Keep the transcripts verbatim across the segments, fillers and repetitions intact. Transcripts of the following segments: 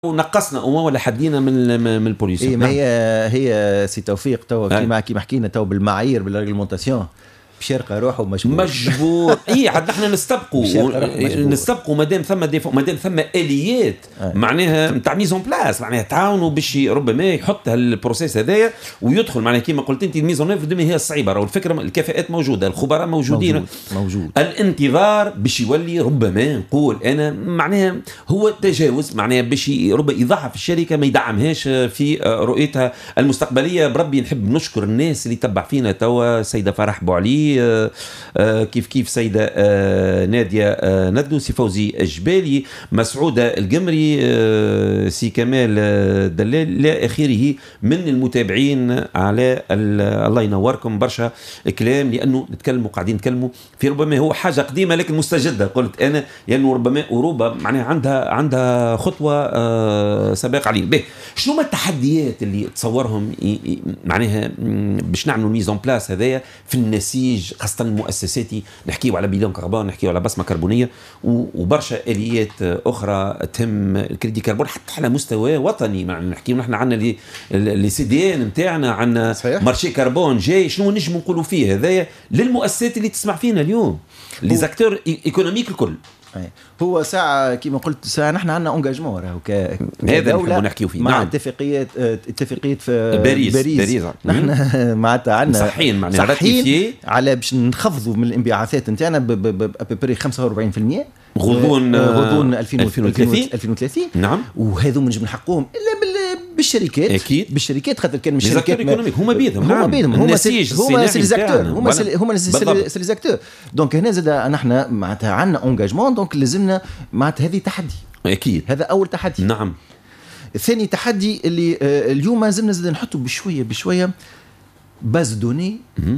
ونقصنا أمة ولا حدينا من من البوليسيون. إيه ما هي هي سي توفيق توا كيما كيما حكينا توا بالمعايير بالريغلمونتاسيون باش يلقى روحه مجبور مجبور. اي حد نحن نستبقوا نستبقوا مادام ثم ديفو مادام ثم اليات آه. معناها نتاع ميزون بلاس معناها تعاونوا باش ربما يحط هالبروسيس هذايا ويدخل معناها كيما قلت انت الميزون نوف هي الصعيبه. راهو الفكره الكفاءات موجوده الخبراء موجودين موجود. موجود الانتظار باش يولي ربما نقول انا معناها هو تجاوز معناها باش ربما يضعف الشركه ما يدعمهاش في رؤيتها المستقبليه. بربي نحب نشكر الناس اللي تبع فينا توا سيده فرح بوعلي كيف كيف سيدة نادية ندو سي فوزي الجبالي مسعودة القمري سي كمال دلال لا آخره من المتابعين على الله ينوركم برشا كلام لأنه نتكلموا قاعدين نتكلموا في ربما هو حاجة قديمة لكن مستجدة قلت أنا لأنه يعني ربما أوروبا معناها عندها عندها خطوة سابقة عليه. به شنو ما التحديات اللي تصورهم معناها باش نعملوا ميزون بلاس هذايا في النسيج خاصة المؤسساتي نحكيو على بيلون كربون نحكيو على بصمة كربونية وبرشا آليات أخرى تهم الكريدي كربون حتى على مستوى وطني معناها نحكيو نحن عندنا لي سي دي ان نتاعنا عندنا مارشي كربون جاي شنو نجم نقولوا فيه هذايا للمؤسسات اللي تسمع فينا اليوم لي زاكتور ايكونوميك الكل. هو ساعة كما قلت ساعة نحن عندنا انجاجمون راهو كدولة نحكيو فيه مع نعم. اتفاقيات اتفاقيات في باريس باريس, باريس. نحن معناتها عندنا صحيين معناها راتيفيي على باش نخفضوا من الانبعاثات نتاعنا بابري خمسة وأربعين بالمئة غضون غضون ألفين وثلاثين نعم. وهذو نجم نحقوهم الا بالشركات اكيد بالشركات خاطر كان من الشركات ايكونوميك هما بيدهم هما بيدهم هما النسيج هما سيزاكتور هما هما سيزاكتور دونك هنا زاد نحن معناتها عندنا انجاجمون دونك لازمنا معناتها هذه تحدي اكيد هذا اول تحدي. نعم. ثاني تحدي اللي اليوم لازمنا زاد نحطوا بشويه بشويه باز دوني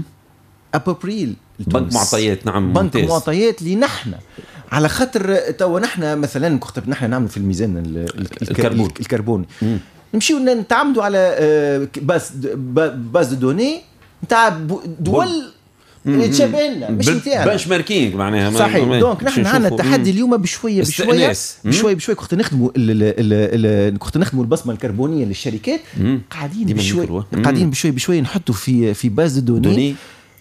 ابروبري بنك معطيات. نعم بنك معطيات اللي نحن على خاطر توا نحن مثلا كنت نحن نعمل في الميزان الكربون الكربوني نمشيو نتعامدوا على باز باز دوني نتاع دول تشابهنا مش نتاعنا بنش ماركينغ معناها صحيح. دونك نحن عندنا التحدي اليوم بشويه بشويه بشويه بشويه كنت نخدموا كنت نخدموا البصمه الكربونيه للشركات قاعدين بشويه قاعدين بشويه بشويه نحطوا في في باز دوني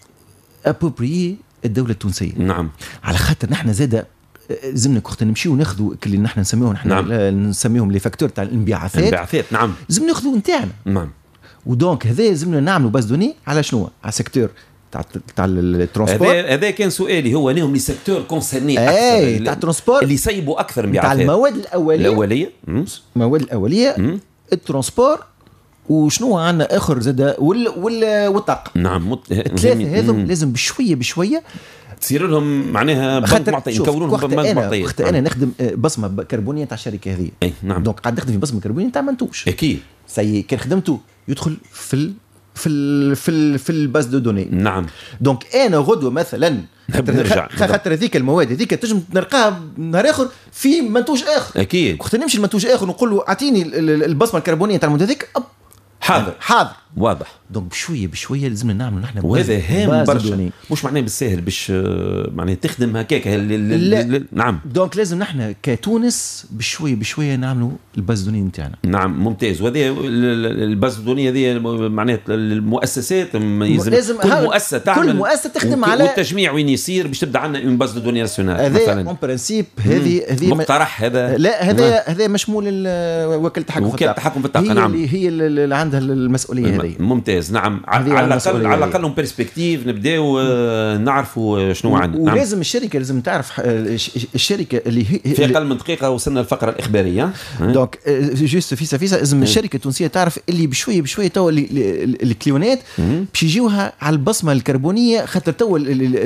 ابروبري الدوله التونسيه. نعم. على خاطر نحن زاده زمنا كنت نمشيو ناخذوا اللي نحن نسميهم نحن نعم. نسميهم لي فاكتور تاع الانبعاثات الانبعاثات. نعم. زمنا ناخذوا نتاعنا. نعم. ودونك هذا زمنا نعملوا باز دوني على شنو على سيكتور تاع تاع الترونسبور. هذا هذا كان سؤالي هو انهم لي سيكتور كونسيرني اكثر تاع الترونسبور اللي يصيبوا اكثر انبعاثات تاع المواد الاوليه الاوليه المواد الاوليه مم. الترونسبور وشنو عندنا اخر زاد وال وال والطاقه. نعم. الثلاثه هذم لازم بشويه بشويه تصير لهم معناها بنك معطي يكونوا بنك معطي. وقت انا نخدم بصمه كربونيه تاع الشركه هذه. اي نعم. دونك قاعد نخدم في بصمه كربونيه تاع منتوج اكيد سي كان خدمته يدخل في ال في ال في ال في الباز دو دوني. نعم. دونك انا غدوه مثلا نرجع خاطر هذيك المواد هذيك تنجم نلقاها نهار اخر في منتوج اخر. اكيد وقت نمشي المنتوج اخر ونقول له اعطيني البصمه الكربونيه تاع المنتوج هذيك حاضر حاضر واضح. دونك بشويه بشويه لازمنا نعملوا نحن وهذا هام برشا مش معناه بالساهل باش معناه تخدم هكاك. نعم. دونك لازم نحن كتونس بشويه بشويه نعملوا الباز دوني نتاعنا. نعم ممتاز. وهذه الباز دوني هذه معناه المؤسسات لازم كل مؤسسه تعمل كل مؤسسه تخدم على والتشميع وين يصير باش تبدا عندنا اون باز دوني ناسيونال مثلا. اون برانسيب هذه هذه مقترح هذا لا هذا هذا مشمول وكاله التحكم وكاله التحكم في الطاقه. نعم. هي هي اللي عندها المسؤوليه هذه. ممتاز. نعم. على الاقل على الاقل بيرسبكتيف نبداو نعرفوا شنو عندنا. ولازم نعم. الشركه لازم تعرف الشركه اللي هي في اقل من دقيقه وصلنا الفقره الاخباريه. دونك جوست فيسا فيسا لازم الشركه التونسيه تعرف اللي بشويه بشويه تو الكليونات باش يجيوها على البصمه الكربونيه خاطر تو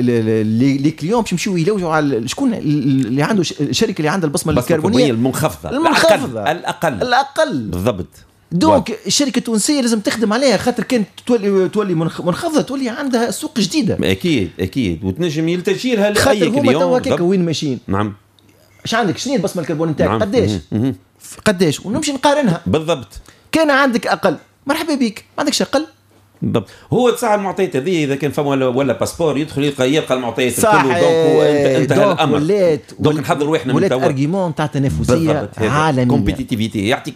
لي كليون باش يمشيو يلوجوا على شكون اللي عنده الشركه اللي عندها البصمه الكربونيه المنخفضه المنخفضه الاقل الاقل بالضبط. دونك الشركه التونسيه لازم تخدم عليها خاطر كانت تولي تولي منخفضه تولي عندها سوق جديده. اكيد اكيد وتنجم يلتجي لها لاي كليون خاطر هما توا هكاك وين ماشيين. نعم. اش عندك شنو البصمه الكربون نتاعك؟ نعم. قداش مم. قداش ونمشي نقارنها بالضبط. كان عندك اقل مرحبا بك ما عندكش اقل بالضبط. هو تسعى المعطيات هذه اذا كان فما ولا, ولا باسبور يدخل يلقى يلقى المعطيات الكل. دونك انتهى الامر. ولات دونك نحضر روحنا من توا ولات ارجيمون تاع تنافسيه عالميه كومبيتيتيفيتي. يعطيك